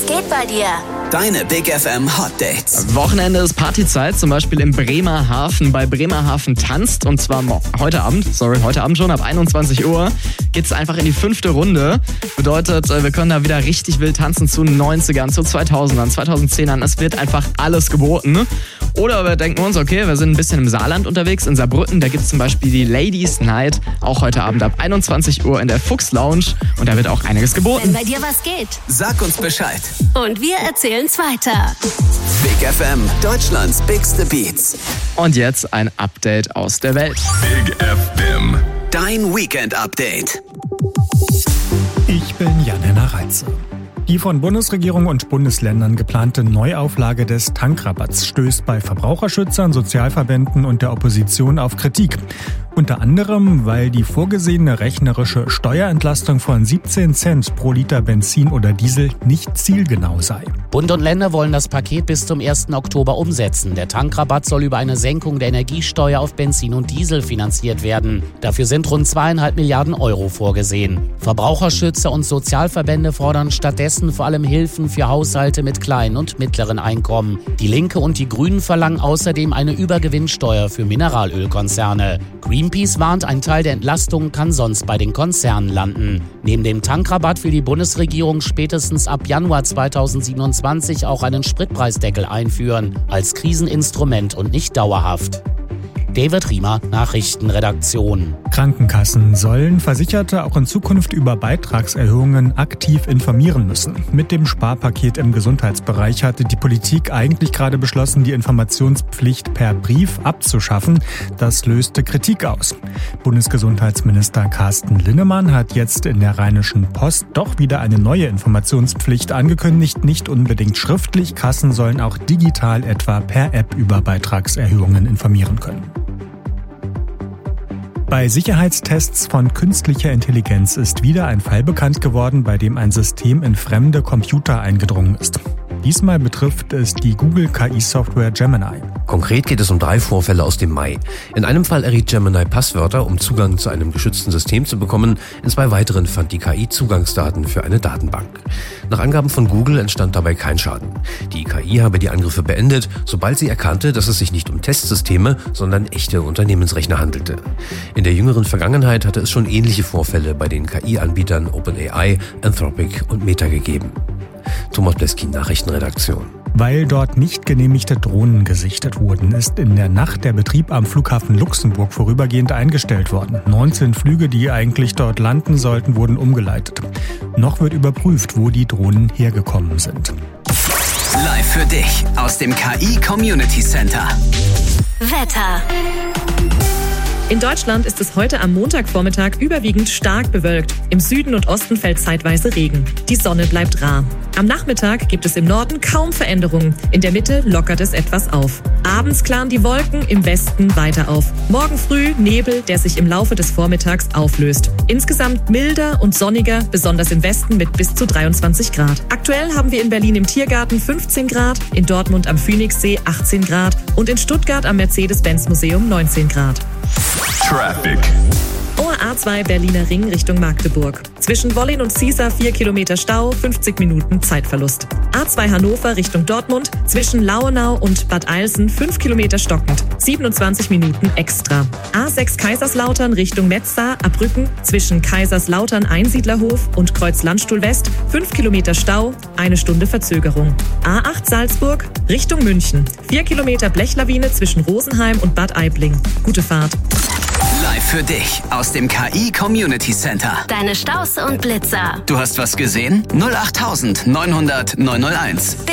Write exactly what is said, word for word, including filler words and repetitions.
geht bei dir? Deine Big F M Hot Dates. Wochenende ist Partyzeit, zum Beispiel im Bremerhaven. Bei Bremerhaven tanzt und zwar heute Abend, sorry, heute Abend schon, ab einundzwanzig Uhr geht's einfach in die fünfte Runde. Bedeutet, wir können da wieder richtig wild tanzen zu neunzigern, zu zweitausendern, zweitausendzehnern. Es wird einfach alles geboten. Oder wir denken uns, okay, wir sind ein bisschen im Saarland unterwegs, in Saarbrücken. Da gibt's zum Beispiel die Ladies Night, auch heute Abend ab einundzwanzig Uhr in der Fuchs Lounge. Und da wird auch einiges geboten. Wenn bei dir was geht. Sag uns Bescheid. Und wir erzählen's weiter. Big F M, Deutschlands bigste Beats. Und jetzt ein Update aus der Welt. Big F M. Dein Weekend-Update. Ich bin Jan-Henner Reitze. Die von Bundesregierung und Bundesländern geplante Neuauflage des Tankrabatts stößt bei Verbraucherschützern, Sozialverbänden und der Opposition auf Kritik. Unter anderem, weil die vorgesehene rechnerische Steuerentlastung von siebzehn Cent pro Liter Benzin oder Diesel nicht zielgenau sei. Bund und Länder wollen das Paket bis zum ersten Oktober umsetzen. Der Tankrabatt soll über eine Senkung der Energiesteuer auf Benzin und Diesel finanziert werden. Dafür sind rund zweieinhalb Milliarden Euro vorgesehen. Verbraucherschützer und Sozialverbände fordern stattdessen vor allem Hilfen für Haushalte mit kleinen und mittleren Einkommen. Die Linke und die Grünen verlangen außerdem eine Übergewinnsteuer für Mineralölkonzerne. Greenpeace warnt, ein Teil der Entlastung kann sonst bei den Konzernen landen. Neben dem Tankrabatt will die Bundesregierung spätestens ab Januar zweitausendsiebenundzwanzig auch einen Spritpreisdeckel einführen, als Kriseninstrument und nicht dauerhaft. David Riemer, Nachrichtenredaktion. Krankenkassen sollen Versicherte auch in Zukunft über Beitragserhöhungen aktiv informieren müssen. Mit dem Sparpaket im Gesundheitsbereich hatte die Politik eigentlich gerade beschlossen, die Informationspflicht per Brief abzuschaffen. Das löste Kritik aus. Bundesgesundheitsminister Carsten Linnemann hat jetzt in der Rheinischen Post doch wieder eine neue Informationspflicht angekündigt. Nicht unbedingt schriftlich, Kassen sollen auch digital etwa per App über Beitragserhöhungen informieren können. Bei Sicherheitstests von künstlicher Intelligenz ist wieder ein Fall bekannt geworden, bei dem ein System in fremde Computer eingedrungen ist. Diesmal betrifft es die Google-K I-Software Gemini. Konkret geht es um drei Vorfälle aus dem Mai. In einem Fall erriet Gemini Passwörter, um Zugang zu einem geschützten System zu bekommen. In zwei weiteren fand die K I Zugangsdaten für eine Datenbank. Nach Angaben von Google entstand dabei kein Schaden. Die K I habe die Angriffe beendet, sobald sie erkannte, dass es sich nicht um Testsysteme, sondern echte Unternehmensrechner handelte. In der jüngeren Vergangenheit hatte es schon ähnliche Vorfälle bei den K I-Anbietern OpenAI, Anthropic und Meta gegeben. Thomas Bleskin, Nachrichtenredaktion. Weil dort nicht genehmigte Drohnen gesichtet wurden, ist in der Nacht der Betrieb am Flughafen Luxemburg vorübergehend eingestellt worden. neunzehn Flüge, die eigentlich dort landen sollten, wurden umgeleitet. Noch wird überprüft, wo die Drohnen hergekommen sind. Live für dich aus dem K I Community Center. Wetter. In Deutschland ist es heute am Montagvormittag überwiegend stark bewölkt. Im Süden und Osten fällt zeitweise Regen. Die Sonne bleibt rar. Am Nachmittag gibt es im Norden kaum Veränderungen. In der Mitte lockert es etwas auf. Abends klaren die Wolken im Westen weiter auf. Morgen früh Nebel, der sich im Laufe des Vormittags auflöst. Insgesamt milder und sonniger, besonders im Westen mit bis zu dreiundzwanzig Grad. Aktuell haben wir in Berlin im Tiergarten fünfzehn Grad, in Dortmund am Phoenixsee achtzehn Grad und in Stuttgart am Mercedes-Benz-Museum neunzehn Grad. Traffic. O R A zwei Berliner Ring Richtung Magdeburg. Zwischen Wollin und Ziesar vier Kilometer Stau, fünfzig Minuten Zeitverlust. A zwei Hannover Richtung Dortmund. Zwischen Lauenau und Bad Eilsen fünf Kilometer stockend, siebenundzwanzig Minuten extra. A sechs Kaiserslautern Richtung Metzar, Abrücken. Zwischen Kaiserslautern Einsiedlerhof und Kreuz-Landstuhl West fünf Kilometer Stau, eine Stunde Verzögerung. A acht Salzburg Richtung München. vier Kilometer Blechlawine zwischen Rosenheim und Bad Aibling. Gute Fahrt. Live für dich aus dem K I Community Center. Deine Staus und Blitzer. Du hast was gesehen? null acht neunhundert neunhunderteins.